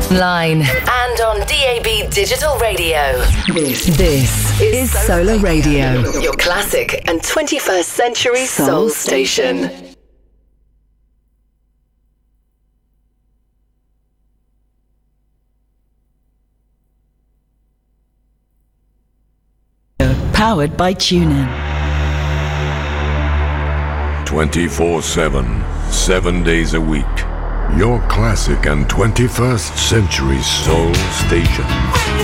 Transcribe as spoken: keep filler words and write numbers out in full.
Line and on D A B Digital Radio. This, this is Solar Radio, your classic and twenty-first century soul station. Powered by TuneIn. twenty-four seven, seven days a week. Your classic and twenty-first century soul station.